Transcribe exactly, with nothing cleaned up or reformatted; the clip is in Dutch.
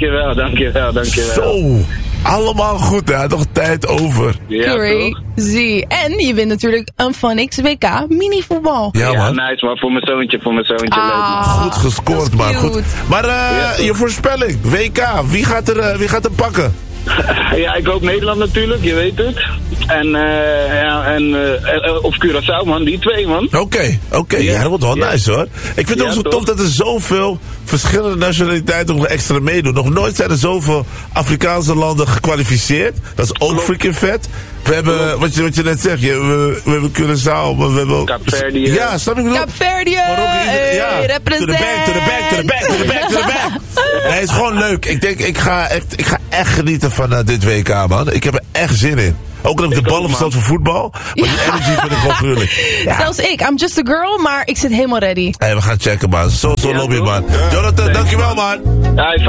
dankjewel, dankjewel, dankjewel. Zo, allemaal goed, hè? Nog tijd over. Ja, Crazy. En je wint natuurlijk een Funix W K mini-voetbal. Ja, ja, man. nice, maar voor mijn zoontje, voor mijn zoontje. Ah, Goed gescoord, man. Goed. Maar uh, Ja, je voorspelling, W K, wie gaat er, uh, wie gaat er pakken? Ja, ik hoop Nederland natuurlijk, je weet het. En, uh, ja, en, uh, of Curaçao, man, die twee, man. Oké, okay, oké. Okay. Ja. ja, dat wordt wel Ja. nice, hoor. Ik vind het Ja, ook zo toch? tof dat er zoveel verschillende nationaliteiten nog extra meedoen. Nog nooit zijn er zoveel Afrikaanse landen gekwalificeerd. Dat is ook Klopt. freaking vet. We hebben, wat je, wat je net zegt, je, we, we hebben Curaçao, maar we hebben ook... Kaapverdië. Ja, snap ik bedoel? Kaapverdië, Marokko, ja. hey, represent. To the back, to the back, to the back, to the back, to the back. Nee, het is gewoon leuk. Ik denk, ik ga echt, ik ga echt genieten van uh, dit W K, man. Ik heb er echt zin in. Ook al heb ik de ballen verstand voor voetbal, maar die energy vind ik gewoon gruwelijk. Ja. Zelfs ik, I'm just a girl, maar ik zit helemaal ready. Hey, we gaan checken, man. Zo, zo Ja, lobby, toch? man. Ja. Jonathan, dankjewel, man. Ja,